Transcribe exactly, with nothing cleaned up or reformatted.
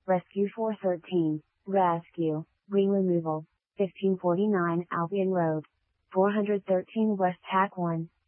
Rescue four thirteen, Rescue, Wing Removal, fifteen forty-nine Albion Road, four hundred thirteen West Hack one.